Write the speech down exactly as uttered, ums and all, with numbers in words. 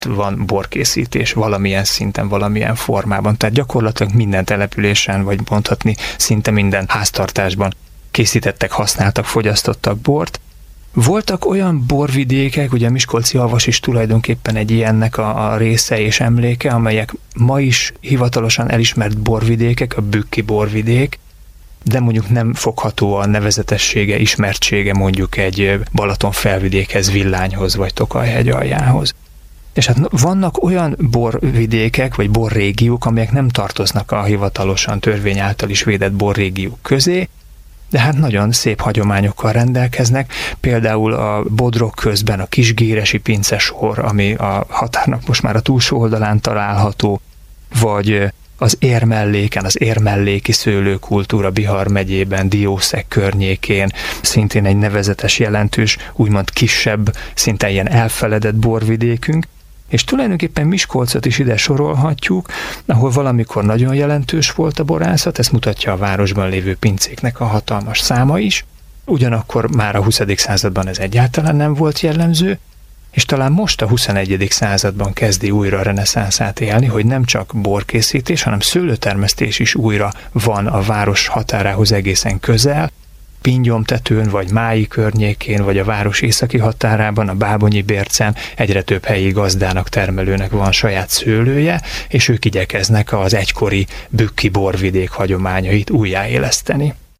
van borkészítés valamilyen szinten, valamilyen formában. Tehát gyakorlatilag minden településen, vagy mondhatni szinte minden háztartásban készítettek, használtak, fogyasztottak bort. Voltak olyan borvidékek, ugye a Miskolci Havas is tulajdonképpen egy ilyennek a, a része és emléke, amelyek ma is hivatalosan elismert borvidékek, a bükki borvidék, de mondjuk nem fogható a nevezetessége, ismertsége mondjuk egy Balaton felvidékhez, Villányhoz vagy Tokaj-hegy aljához. És hát vannak olyan borvidékek, vagy borrégiók, amelyek nem tartoznak a hivatalosan törvény által is védett borrégiók közé, de hát nagyon szép hagyományokkal rendelkeznek, például a Bodrog közben a Kisgéresi pincesor, ami a határnak most már a túlsó oldalán található, vagy az Érmelléken, az érmelléki szőlőkultúra Bihar megyében, Diószeg környékén, szintén egy nevezetes, jelentős, úgymond kisebb, szinte ilyen elfeledett borvidékünk, és tulajdonképpen Miskolcot is ide sorolhatjuk, ahol valamikor nagyon jelentős volt a borászat, ezt mutatja a városban lévő pincéknek a hatalmas száma is, ugyanakkor már a huszadik században ez egyáltalán nem volt jellemző, és talán most a huszonegyedik században kezdi újra a reneszánszát élni, hogy nem csak borkészítés, hanem szőlőtermesztés is újra van a város határához egészen közel, Pingyomtetőn, vagy Mályi környékén, vagy a város északi határában, a Bábonyi Bércen egyre több helyi gazdának, termelőnek van saját szőlője, és ők igyekeznek az egykori bükki borvidék hagyományait újjáéleszteni.